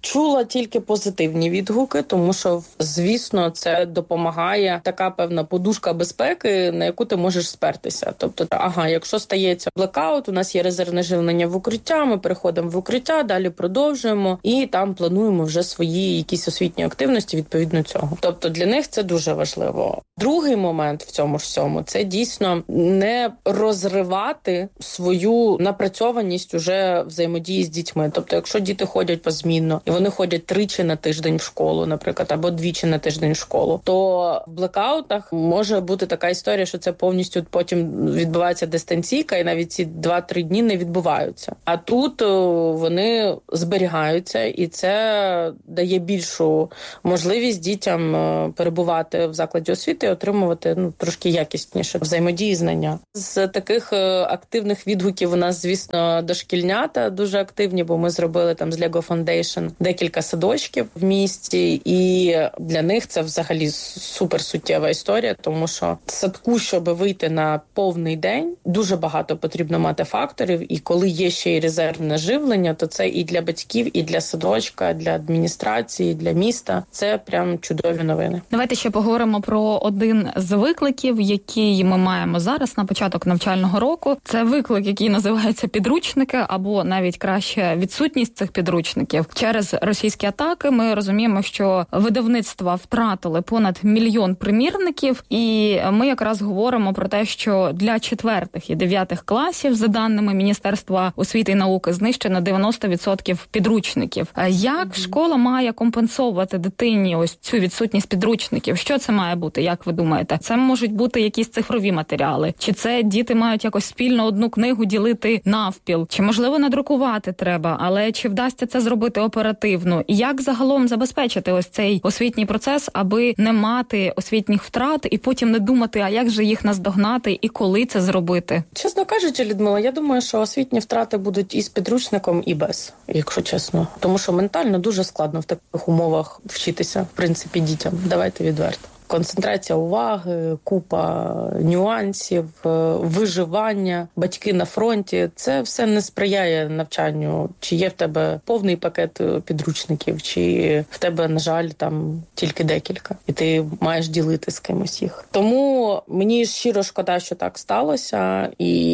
Чула тільки позитивні відгуки, тому що, звісно, це допомагає така певна подушка безпеки, на яку ти можеш спертися. Тобто, якщо стається блекаут, у нас є резервне живлення в укриття, ми переходимо в укриття, далі продовжуємо і там плануємо вже свої якісь освітні активності відповідно цього. Тобто для них це дуже важливо. Другий момент в цьому ж всьому – це дійсно не розривати свою напрацьованість уже взаємодії з дітьми. Тобто, якщо діти ходять позмінно, і вони ходять 3 на тиждень в школу, наприклад, або 2 на тиждень в школу, то в блекаутах може бути така історія, що це повністю потім відбувається дистанційка, і навіть ці 2-3 дні не відбуваються. А тут вони зберігаються, і це дає більшу можливість дітям перебувати в закладі освіти і отримувати трошки якісніше взаємодії, знання. З таких активних відгуків у нас, звісно, дошкільнята дуже активні, бо ми зробили там з Lego Foundation декілька садочків в місті, і для них це взагалі суперсуттєва історія, тому що садку, щоб вийти на повний день, дуже багато потрібно мати факторів, і коли є ще й резервне живлення, то це і для батьків, і для садочка, для адміністрації, для міста. Це прям чудові новини. Давайте ще поговоримо про один з викликів, який ми маємо зараз на початок навчального року. Це виклик, який називається підручники, або навіть краще відсутність цих підручників. Через російські атаки ми розуміємо, що видавництва втратили понад 1 мільйон примірників, і ми якраз говоримо про те, що для 4 і 9 класів, за даними Міністерства освіти і науки, знищено 90% підручників. Як школа має компенсувати дитині ось цю відсутність підручників? Що це має бути, як ви думаєте? Це можуть бути якісь цифрові матеріали? Чи це діти мають якось спільно одну книгу ділити навпіл? Чи, можливо, надрукувати треба? Але чи вдасться це зробити оперативно? І як загалом забезпечити ось цей освітній процес, аби не мати освітніх втрат і потім не думати, а як же їх наздогнати і коли це зробити? Чесно кажучи, Людмила, я думаю, що освітні втрати будуть і з підручником, і без, якщо чесно. Тому що ментально дуже складно в таких умовах вчитися, в принципі, дітям. Давайте відверто. Концентрація уваги, купа нюансів, виживання, батьки на фронті – це все не сприяє навчанню. Чи є в тебе повний пакет підручників, чи в тебе, на жаль, там тільки декілька, і ти маєш ділити з кимось їх. Тому мені щиро шкода, що так сталося, і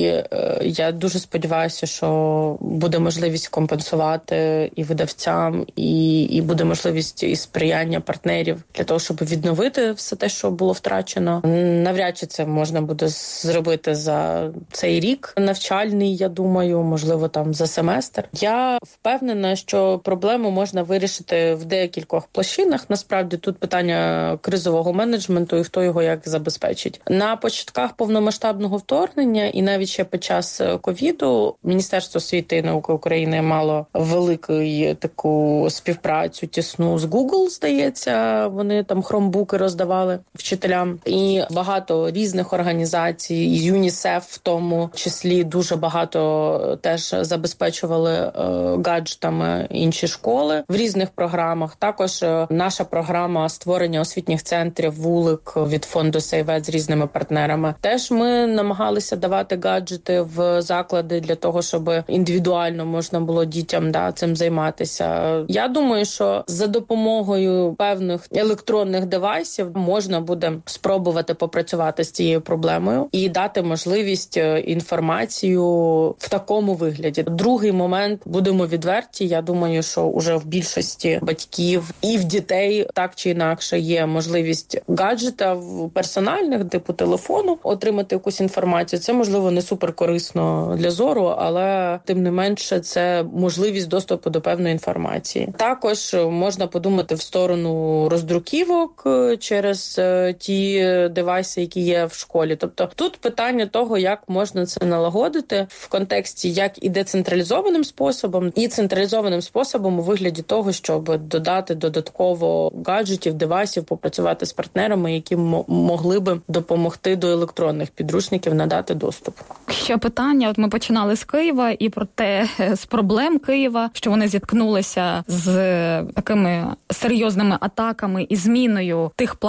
я дуже сподіваюся, що буде можливість компенсувати і видавцям, і буде можливість і сприяння партнерів для того, щоб відновити все те, що було втрачено. Навряд чи це можна буде зробити за цей рік навчальний, я думаю, можливо, там за семестр. Я впевнена, що проблему можна вирішити в декількох площинах. Насправді тут питання кризового менеджменту і хто його як забезпечить. На початках повномасштабного вторгнення і навіть ще під час ковіду Міністерство освіти і науки України мало велику таку співпрацю тісну з Google, здається. Вони там хромбуки роздавали вчителям. І багато різних організацій, і ЮНІСЕФ в тому числі дуже багато теж забезпечували гаджетами інші школи в різних програмах. Також наша програма створення освітніх центрів «Вулик» від фонду «Сейвет» з різними партнерами. Теж ми намагалися давати гаджети в заклади для того, щоб індивідуально можна було дітям цим займатися. Я думаю, що за допомогою певних електронних девайсів можна буде спробувати попрацювати з цією проблемою і дати можливість інформацію в такому вигляді. Другий момент, будемо відверті, я думаю, що уже в більшості батьків і в дітей так чи інакше є можливість гаджета персональних, типу телефону, отримати якусь інформацію. Це, можливо, не суперкорисно для зору, але тим не менше це можливість доступу до певної інформації. Також можна подумати в сторону роздруківок через ті девайси, які є в школі. Тобто тут питання того, як можна це налагодити в контексті як і децентралізованим способом, і централізованим способом у вигляді того, щоб додати додатково гаджетів, девайсів, попрацювати з партнерами, які могли би допомогти до електронних підручників надати доступ. Ще питання. От ми починали з Києва і про те, з проблем Києва, що вони зіткнулися з такими серйозними атаками і зміною тих планів,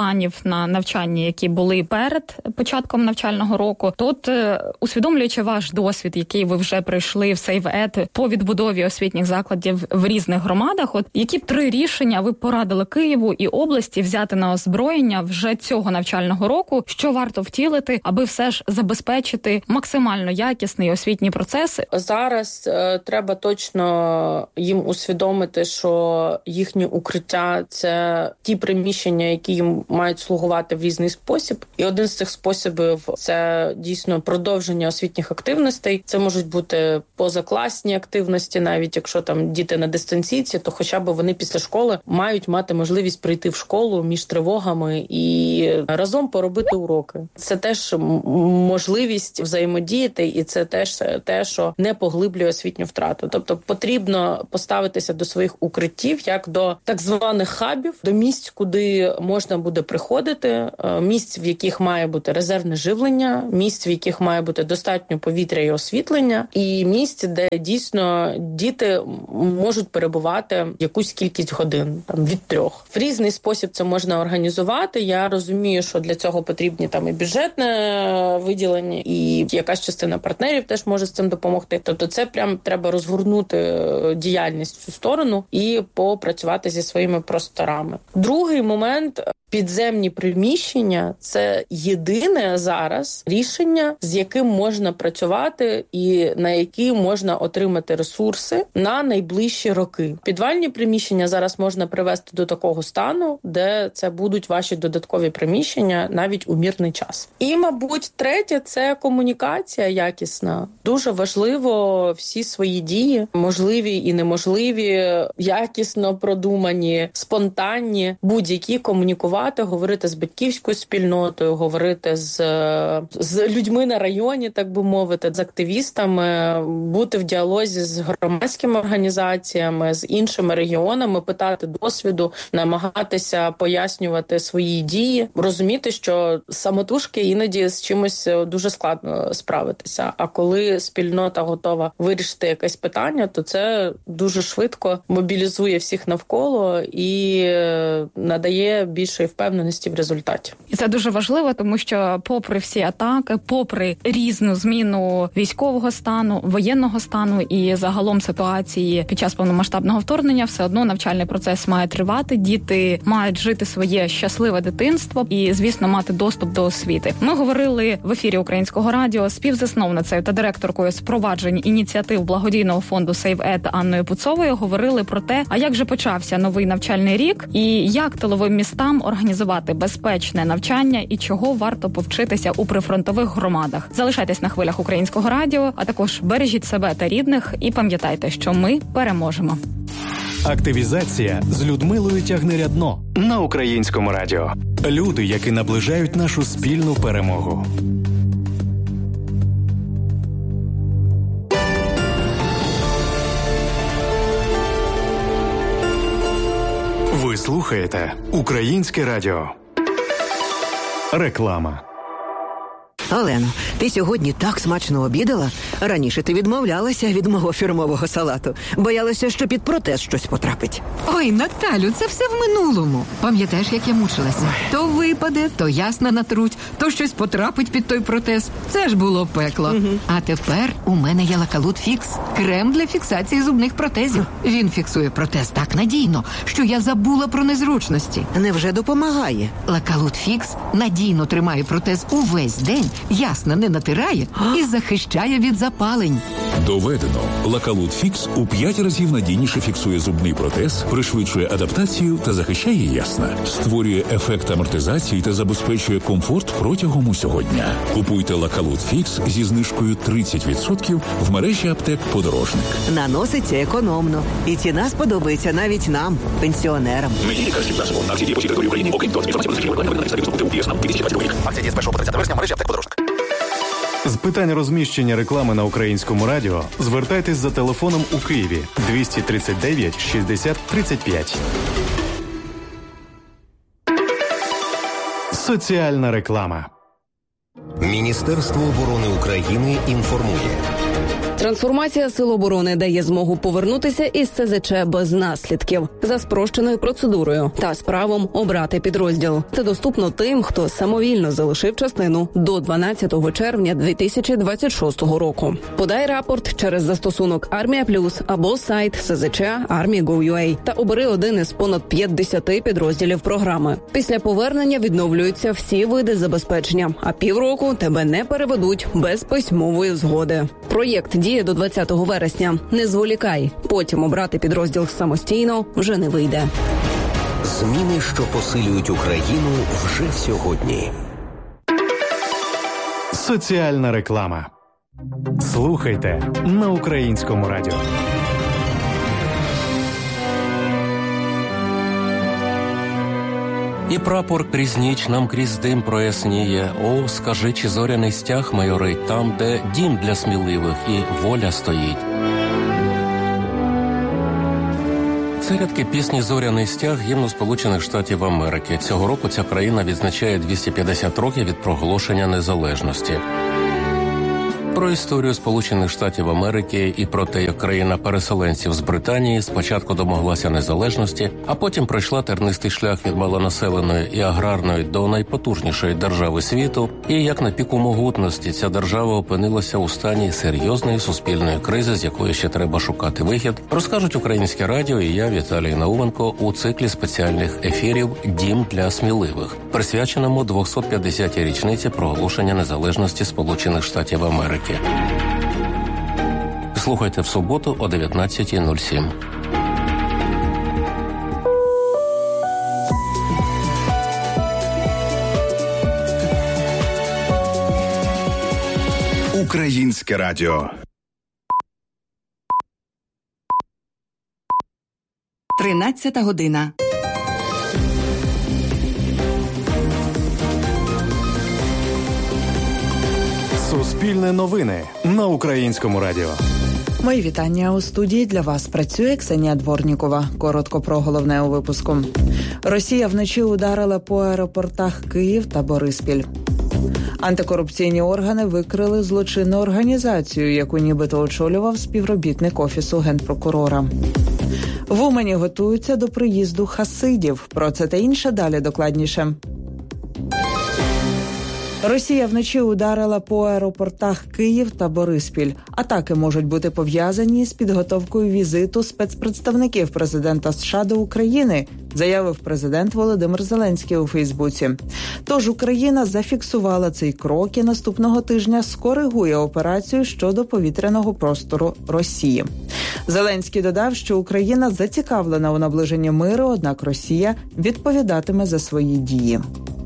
станів на навчанні, які були перед початком навчального року. Тут, усвідомлюючи ваш досвід, який ви вже пройшли в SaveEd по відбудові освітніх закладів в різних громадах, от які б 3 рішення ви порадили Києву і області взяти на озброєння вже цього навчального року, що варто втілити, аби все ж забезпечити максимально якісний освітній процес? Зараз треба точно їм усвідомити, що їхнє укриття – це ті приміщення, які їм мають слугувати в різний спосіб. І один з цих способів – це дійсно продовження освітніх активностей. Це можуть бути позакласні активності, навіть якщо там діти на дистанційці, то хоча б вони після школи мають мати можливість прийти в школу між тривогами і разом поробити уроки. Це теж можливість взаємодіяти, і це теж те, що не поглиблює освітню втрату. Тобто потрібно поставитися до своїх укриттів як до так званих хабів, до місць, куди можна буде приходити, місць, в яких має бути резервне живлення, місць, в яких має бути достатньо повітря і освітлення, і місць, де дійсно діти можуть перебувати якусь кількість годин, там від 3. В різний спосіб це можна організувати. Я розумію, що для цього потрібні там і бюджетне виділення, і якась частина партнерів теж може з цим допомогти. Тобто це прям треба розгорнути діяльність в цю сторону і попрацювати зі своїми просторами. Другий момент – підземні приміщення – це єдине зараз рішення, з яким можна працювати і на які можна отримати ресурси на найближчі роки. Підвальні приміщення зараз можна привести до такого стану, де це будуть ваші додаткові приміщення навіть у мирний час. І, мабуть, третє – це комунікація якісна. Дуже важливо всі свої дії, можливі і неможливі, якісно продумані, спонтанні, будь-які комунікувати, говорити з батьківською спільнотою, говорити з людьми на районі, так би мовити, з активістами, бути в діалозі з громадськими організаціями, з іншими регіонами, питати досвіду, намагатися пояснювати свої дії, розуміти, що самотужки іноді з чимось дуже складно справитися. А коли спільнота готова вирішити якесь питання, то це дуже швидко мобілізує всіх навколо і надає більшої впевненості в результаті. І це дуже важливо, тому що попри всі атаки, попри різну зміну військового стану, воєнного стану і загалом ситуації під час повномасштабного вторгнення, все одно навчальний процес має тривати, діти мають жити своє щасливе дитинство і, звісно, мати доступ до освіти. Ми говорили в ефірі Українського радіо з співзасновницею та директоркою з впроваджень ініціатив благодійного фонду SaveEd Анною Пуцовою, говорили про те, а як же почався новий навчальний рік і як тиловим містам організувати безпечне навчання і чого варто повчитися у прифронтових громадах. Залишайтесь на хвилях Українського радіо, а також бережіть себе та рідних і пам'ятайте, що ми переможемо. Активізація з Людмилою Тягнирядно на Українському радіо. Люди, які наближають нашу спільну перемогу. Ви слухаєте Українське радіо. Реклама. Олено, ти сьогодні так смачно обідала. Раніше ти відмовлялася від мого фірмового салату. Боялася, що під протез щось потрапить. Ой, Наталю, це все в минулому. Пам'ятаєш, як я мучилася? То випаде, то ясно натруть, то щось потрапить під той протез. Це ж було пекло. А тепер у мене є Лакалут Фікс. Крем для фіксації зубних протезів. Він фіксує протез так надійно, що я забула про незручності. Невже допомагає? Лакалут Фікс надійно тримає протез увесь день, ясно не натирає і захищає від запалень. Доведено. Лакалут Фікс у 5 разів надійніше фіксує зубний протез, пришвидшує адаптацію та захищає ясна. Створює ефект амортизації та забезпечує комфорт протягом усього дня. Купуйте Лакалут Фікс зі знижкою 30% в мережі аптек «Подорожник». Наноситься економно. І ціна сподобається навіть нам, пенсіонерам. Акції дії по всій території України, окрім до інформації Акція діє з 1 по 30 вересня в мережі аптек «Подорожник». З питань розміщення реклами на Українському радіо звертайтесь за телефоном у Києві 239 60 35. Соціальна реклама. Міністерство оборони України інформує. Трансформація Сил оборони дає змогу повернутися із СЗЧ без наслідків, за спрощеною процедурою та з правом обрати підрозділ. Це доступно тим, хто самовільно залишив частину до 12 червня 2026 року. Подай рапорт через застосунок «Армія Плюс» або сайт СЗЧ Army.gov.ua та обери один із понад 50 підрозділів програми. Після повернення відновлюються всі види забезпечення, а півроку тебе не переведуть без письмової згоди. Проєкт діє до 20 вересня. Не зволікай. Потім обрати підрозділ самостійно вже не вийде. Зміни, що посилюють Україну вже сьогодні. Соціальна реклама. Слухайте на Українському радіо. І прапор крізь ніч нам крізь дим проясніє. О, скажи, чи зоряний стяг майорить там, де дім для сміливих і воля стоїть. Це рядки пісні «Зоряний стяг» гімну Сполучених Штатів Америки. Цього року ця країна відзначає 250 років від проголошення незалежності. Про історію Сполучених Штатів Америки і про те, як країна переселенців з Британії спочатку домоглася незалежності, а потім пройшла тернистий шлях від малонаселеної і аграрної до найпотужнішої держави світу, і як на піку могутності ця держава опинилася у стані серйозної суспільної кризи, з якої ще треба шукати вихід, розкажуть Українське радіо і я, Віталій Науменко, у циклі спеціальних ефірів «Дім для сміливих», присвяченому 250-й річниці проголошення незалежності Сполучених Штатів Америки. Слухайте в суботу о 19:07. Українське радіо. 13 година. Суспільне новини на Українському радіо. Мої вітання. У студії для вас працює Ксенія Дворнікова. Коротко про головне у випуску. Росія вночі ударила по аеропортах Київ та Бориспіль. Антикорупційні органи викрили злочинну організацію, яку нібито очолював співробітник Офісу Генпрокурора. В Умані готуються до приїзду хасидів. Про це та інше далі докладніше. Росія вночі ударила по аеропортах Київ та Бориспіль. Атаки можуть бути пов'язані з підготовкою візиту спецпредставників президента США до України, заявив президент Володимир Зеленський у Фейсбуці. Тож Україна зафіксувала цей крок і наступного тижня скоригує операцію щодо повітряного простору Росії. Зеленський додав, що Україна зацікавлена у наближенні миру, однак Росія відповідатиме за свої дії.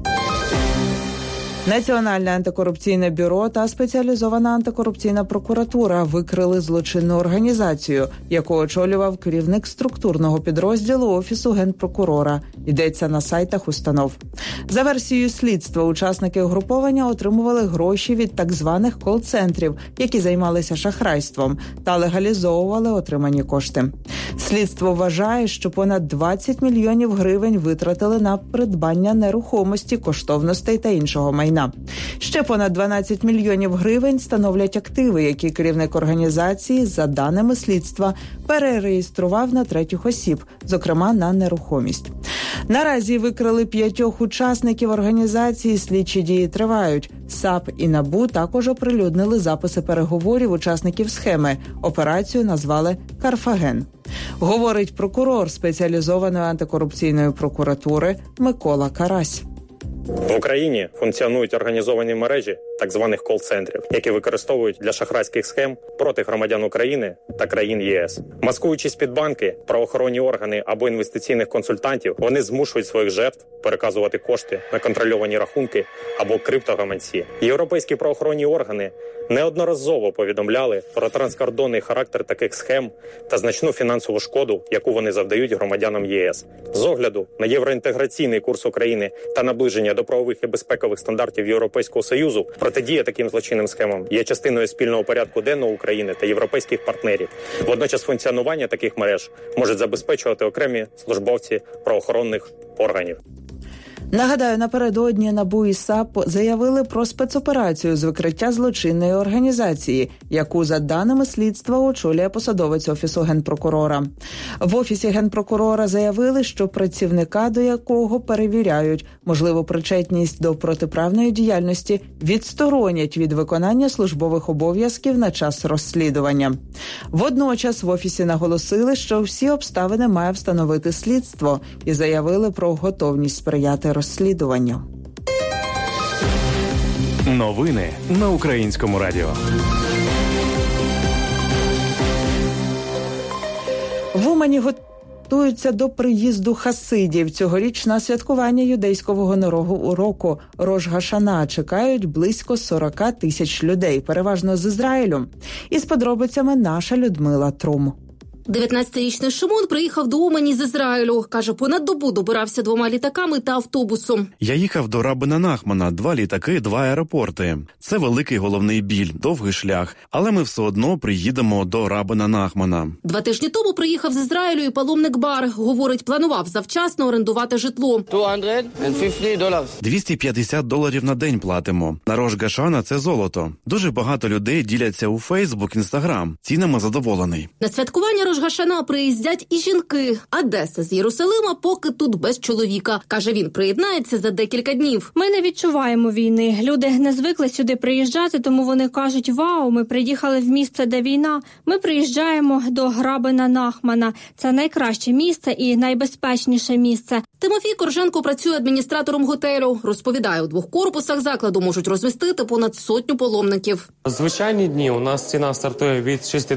Національне антикорупційне бюро та спеціалізована антикорупційна прокуратура викрили злочинну організацію, яку очолював керівник структурного підрозділу Офісу Генпрокурора. Йдеться на сайтах установ. За версією слідства, учасники угруповання отримували гроші від так званих кол-центрів, які займалися шахрайством, та легалізовували отримані кошти. Слідство вважає, що понад 20 мільйонів гривень витратили на придбання нерухомості, коштовностей та іншого майна. Ще понад 12 мільйонів гривень становлять активи, які керівник організації, за даними слідства, перереєстрував на третіх осіб, зокрема на нерухомість. Наразі викрили 5 учасників організації, слідчі дії тривають. САП і НАБУ також оприлюднили записи переговорів учасників схеми. Операцію назвали «Карфаген». Говорить прокурор спеціалізованої антикорупційної прокуратури Микола Карась. В Україні функціонують організовані мережі так званих кол-центрів, які використовують для шахрайських схем проти громадян України та країн ЄС. Маскуючись під банки, правоохоронні органи або інвестиційних консультантів, вони змушують своїх жертв переказувати кошти на контрольовані рахунки або криптогаманці. Європейські правоохоронні органи неодноразово повідомляли про транскордонний характер таких схем та значну фінансову шкоду, яку вони завдають громадянам ЄС. З огляду на євроінтеграційний курс України та наближення до правових і безпекових стандартів Європейського Союзу, протидія таким злочинним схемам є частиною спільного порядку денного України та європейських партнерів. Водночас функціонування таких мереж можуть забезпечувати окремі службовці правоохоронних органів. Нагадаю, напередодні НАБУ і САП заявили про спецоперацію з викриття злочинної організації, яку, за даними слідства, очолює посадовець Офісу Генпрокурора. В Офісі Генпрокурора заявили, що працівника, до якого перевіряють можливу причетність до протиправної діяльності, відсторонять від виконання службових обов'язків на час розслідування. Водночас в Офісі наголосили, що всі обставини має встановити слідство і заявили про готовність сприяти розслідуванню. Новини на Українському радіо. В Умані готуються до приїзду хасидів. Цьогоріч на святкування юдейського нового року Рош Гашана чекають близько 40 тисяч людей, переважно з Ізраїлю. Із подробицями наша Людмила Трум. 19-річний Шимон приїхав до Умані з Ізраїлю. Каже, понад добу добирався 2 літаками та автобусом. Я їхав до Рабина Нахмана, 2 літаки, 2 аеропорти. Це великий головний біль, довгий шлях. Але ми все одно приїдемо до Рабина Нахмана. 2 тижні тому приїхав з Ізраїлю і паломник Бар. Говорить, планував завчасно орендувати житло. $250 на день платимо. На Рош Гашана це золото. Дуже багато людей діляться у Фейсбук, Інстаграм. Цінами задоволений. На святкування Рош Гашана приїздять і жінки. Одеса з Єрусалима поки тут без чоловіка. Каже, він приєднається за декілька днів. Ми не відчуваємо війни. Люди не звикли сюди приїжджати, тому вони кажуть, вау, ми приїхали в місце, де війна. Ми приїжджаємо до Рабина Нахмана. Це найкраще місце і найбезпечніше місце. Тимофій Корженко працює адміністратором готелю. Розповідає, у 2 корпусах закладу можуть розмістити понад 100 паломників. Звичайні дні у нас ціна стартує від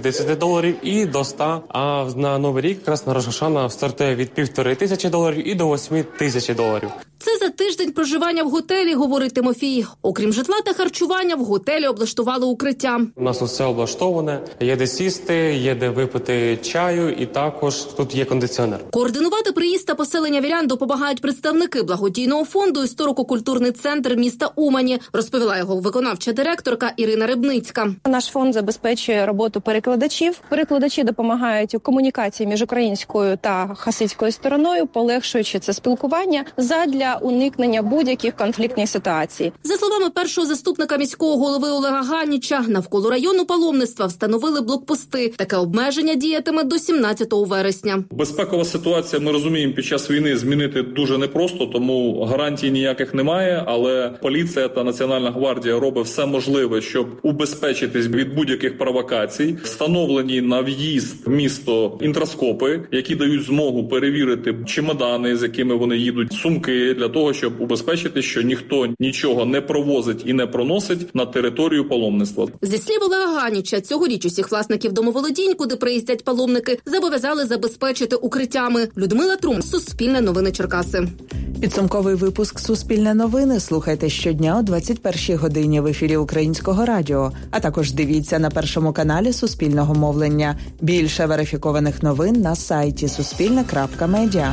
$60 і до 100, а на Новий рік якраз на Рош Гашана стартує від $1500 і до $8000. Це за тиждень проживання в готелі, говорить Тимофій. Окрім житла та харчування, в готелі облаштували укриття. У нас усе облаштоване, є де сісти, є де випити чаю і також тут є кондиціонер. Координувати приїзд та поселення вірян допомагають представники благодійного фонду «Історико-культурний центр міста Умані», розповіла його виконавча директорка Ірина Рибницька. Наш фонд забезпечує роботу перекладачів. Перекладачі допомагають у комунікації між українською та хасидською стороною, полегшуючи це спілкування задля уникнення будь-яких конфліктних ситуацій. За словами першого заступника міського голови Олега Ганіча, навколо району паломництва встановили блокпости. Таке обмеження діятиме до 17 вересня. Безпекова ситуація, ми розуміємо, під час війни змінити дуже непросто, тому гарантій ніяких немає, але поліція та Національна гвардія робить все можливе, щоб убезпечитись від будь-яких провокацій. Встановлені на в'їзд в місто інтроскопи, які дають змогу перевірити чемодани, з якими вони їдуть, сумки, для того, щоб убезпечити, що ніхто нічого не провозить і не проносить на територію паломництва. Зі слів Олега Ганіча, цьогоріч усіх власників домоволодінь, куди приїздять паломники, зобов'язали забезпечити укриттями. Людмила Трум, Суспільне новини Черкаси. Підсумковий випуск «Суспільне новини» слухайте щодня о 21-й годині в ефірі Українського радіо, а також дивіться на Першому каналі Суспільного мовлення. Більше верифікованих новин на сайті suspilne.media.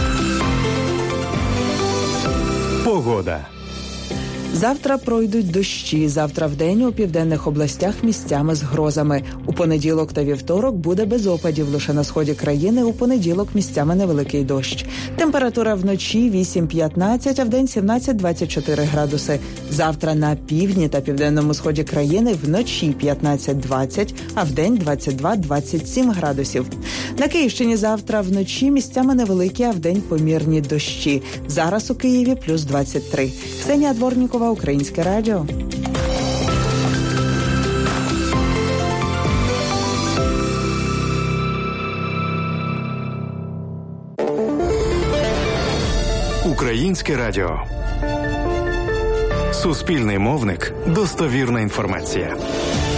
Погода. Завтра пройдуть дощі. Завтра вдень у південних областях місцями з грозами. У понеділок та вівторок буде без опадів. Лише на сході країни у понеділок місцями невеликий дощ. Температура вночі 8-15, а вдень 17-24 градуси. Завтра на півдні та південному сході країни вночі 15-20, а вдень 22-27 градусів. На Київщині завтра вночі місцями невеликі, а вдень помірні дощі. Зараз у Києві плюс 23. Ксенія Дворнікова, Українське радіо. Українське радіо. Суспільний мовник. Достовірна інформація.